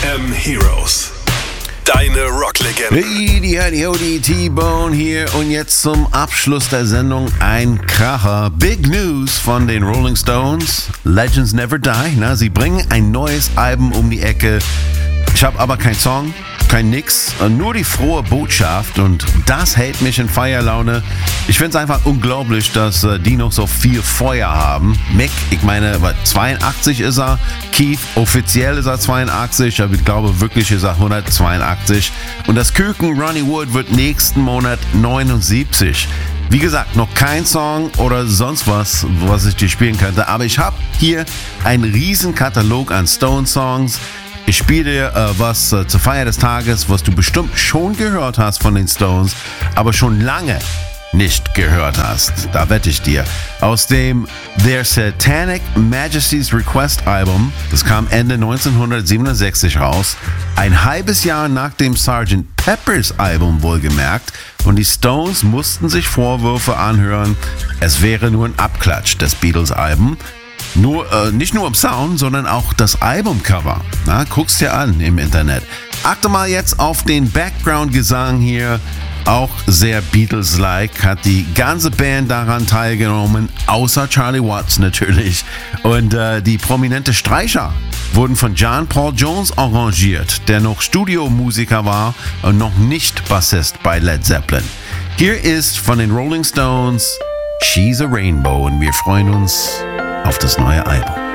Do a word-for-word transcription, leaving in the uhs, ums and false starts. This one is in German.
M Heroes. Deine Rocklegende. Hey, howdy, howdy, T-Bone hier und jetzt zum Abschluss der Sendung ein Kracher. Big News von den Rolling Stones. Legends Never Die. Na, sie bringen ein neues Album um die Ecke. Ich habe aber keinen Song, kein Nix, nur die frohe Botschaft und das hält mich in Feierlaune. Ich finde es einfach unglaublich, dass äh, die noch so viel Feuer haben. Mick, ich meine, zweiundachtzig ist er, Keith, offiziell ist er zweiundachtzig, aber ich glaube wirklich ist er hundertzweiundachtzig und das Küken Ronnie Wood wird nächsten Monat neunundsiebzig. Wie gesagt, noch kein Song oder sonst was, was ich dir spielen könnte, aber ich habe hier einen riesen Katalog an Stone-Songs. Ich spiele dir äh, was äh, zur Feier des Tages, was du bestimmt schon gehört hast von den Stones, aber schon lange nicht gehört hast. Da wette ich dir. Aus dem Their Satanic Majesty's Request Album, das kam Ende neunzehnhundertsiebenundsechzig raus, ein halbes Jahr nach dem Sergeant Pepper's Album wohlgemerkt, und die Stones mussten sich Vorwürfe anhören, es wäre nur ein Abklatsch des Beatles-Album. Nur, äh, nicht nur im Sound, sondern auch das Albumcover. Na, guck's dir an im Internet. Achte mal jetzt auf den Background-Gesang hier. Auch sehr Beatles-like. Hat die ganze Band daran teilgenommen, außer Charlie Watts natürlich. Und äh, die prominente Streicher wurden von John Paul Jones arrangiert, der noch Studiomusiker war und noch nicht Bassist bei Led Zeppelin. Hier ist von den Rolling Stones She's a Rainbow und wir freuen uns auf das neue Album.